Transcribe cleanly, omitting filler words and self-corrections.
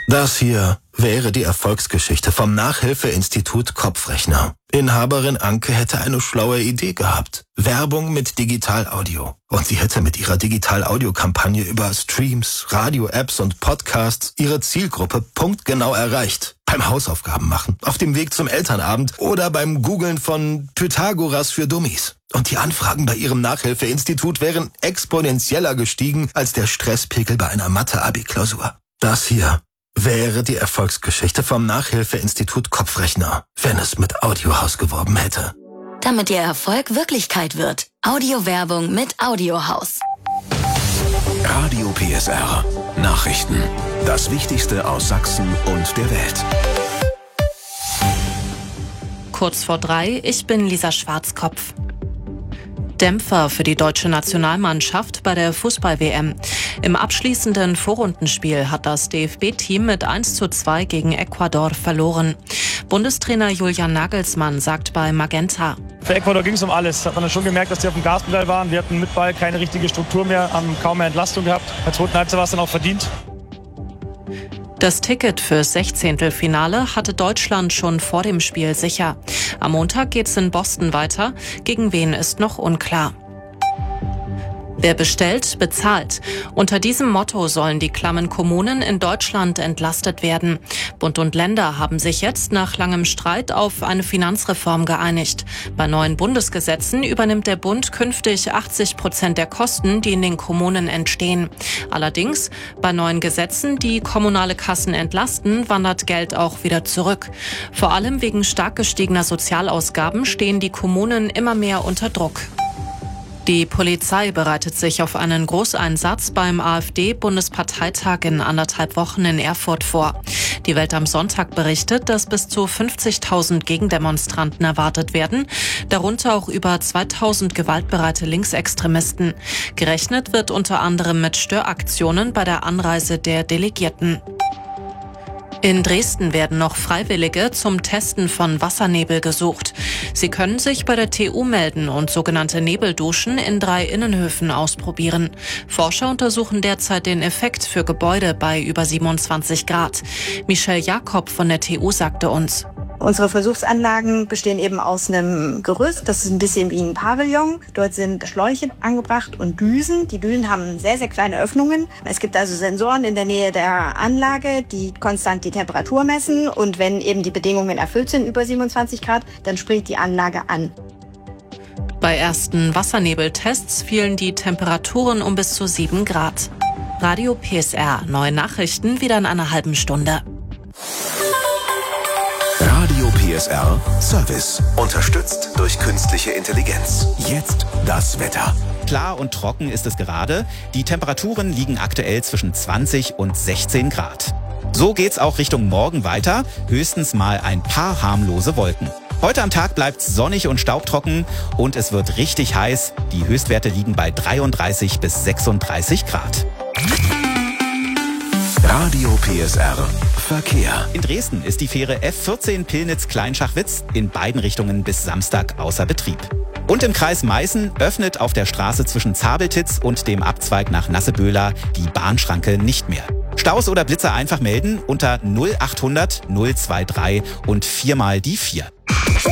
Das hier wäre die Erfolgsgeschichte vom Nachhilfeinstitut Kopfrechner. Inhaberin Anke hätte eine schlaue Idee gehabt. Werbung mit Digital-Audio. Und sie hätte mit ihrer Digital-Audio-Kampagne über Streams, Radio-Apps und Podcasts ihre Zielgruppe punktgenau erreicht. Beim Hausaufgaben machen, auf dem Weg zum Elternabend oder beim Googlen von Pythagoras für Dummies. Und die Anfragen bei ihrem Nachhilfeinstitut wären exponentieller gestiegen als der Stresspegel bei einer Mathe-Abi-Klausur. Das hier wäre die Erfolgsgeschichte vom Nachhilfeinstitut Kopfrechner, wenn es mit Audiohaus geworben hätte. Damit Ihr Erfolg Wirklichkeit wird. Audiowerbung mit Audiohaus. Radio PSR. Nachrichten. Das Wichtigste aus Sachsen und der Welt. Kurz vor 3, ich bin Lisa Schwarzkopf. Dämpfer für die deutsche Nationalmannschaft bei der Fußball-WM. Im abschließenden Vorrundenspiel hat das DFB-Team mit 1:2 gegen Ecuador verloren. Bundestrainer Julian Nagelsmann sagt bei Magenta: Für Ecuador ging es um alles. Hat man dann schon gemerkt, dass die auf dem Gaspedal waren. Wir hatten mit Ball keine richtige Struktur mehr, haben kaum mehr Entlastung gehabt. In der zweiten Halbzeit war es dann auch verdient. Das Ticket fürs Sechzehntelfinale hatte Deutschland schon vor dem Spiel sicher. Am Montag geht's in Boston weiter. Gegen wen ist noch unklar. Wer bestellt, bezahlt. Unter diesem Motto sollen die klammen Kommunen in Deutschland entlastet werden. Bund und Länder haben sich jetzt nach langem Streit auf eine Finanzreform geeinigt. Bei neuen Bundesgesetzen übernimmt der Bund künftig 80% der Kosten, die in den Kommunen entstehen. Allerdings, bei neuen Gesetzen, die kommunale Kassen entlasten, wandert Geld auch wieder zurück. Vor allem wegen stark gestiegener Sozialausgaben stehen die Kommunen immer mehr unter Druck. Die Polizei bereitet sich auf einen Großeinsatz beim AfD-Bundesparteitag in 1,5 Wochen in Erfurt vor. Die Welt am Sonntag berichtet, dass bis zu 50.000 Gegendemonstranten erwartet werden, darunter auch über 2.000 gewaltbereite Linksextremisten. Gerechnet wird unter anderem mit Störaktionen bei der Anreise der Delegierten. In Dresden werden noch Freiwillige zum Testen von Wassernebel gesucht. Sie können sich bei der TU melden und sogenannte Nebelduschen in 3 Innenhöfen ausprobieren. Forscher untersuchen derzeit den Effekt für Gebäude bei über 27 Grad. Michelle Jakob von der TU sagte uns: Unsere Versuchsanlagen bestehen eben aus einem Gerüst, das ist ein bisschen wie ein Pavillon. Dort sind Schläuche angebracht und Düsen. Die Düsen haben sehr, sehr kleine Öffnungen. Es gibt also Sensoren in der Nähe der Anlage, die konstant die Temperatur messen. Und wenn eben die Bedingungen erfüllt sind, über 27 Grad, dann springt die Anlage an. Bei ersten Wassernebeltests fielen die Temperaturen um bis zu 7 Grad. Radio PSR, neue Nachrichten wieder in einer halben Stunde. Radio PSR Service. Unterstützt durch künstliche Intelligenz. Jetzt das Wetter. Klar und trocken ist es gerade. Die Temperaturen liegen aktuell zwischen 20 und 16 Grad. So geht's auch Richtung Morgen weiter. Höchstens mal ein paar harmlose Wolken. Heute am Tag bleibt's sonnig und staubtrocken und es wird richtig heiß. Die Höchstwerte liegen bei 33 bis 36 Grad. Radio PSR Verkehr. In Dresden ist die Fähre F14 Pillnitz-Kleinschachwitz in beiden Richtungen bis Samstag außer Betrieb. Und im Kreis Meißen öffnet auf der Straße zwischen Zabeltitz und dem Abzweig nach Nasseböhler die Bahnschranke nicht mehr. Staus oder Blitzer einfach melden unter 0800 023 und 4 mal die 4.